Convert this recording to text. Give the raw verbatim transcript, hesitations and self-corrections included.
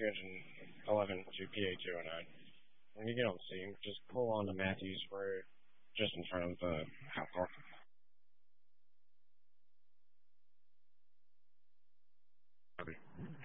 eleven to P A two oh nine. When you get on scene, just pull on to Matthews Road, just in front of the house. Copy.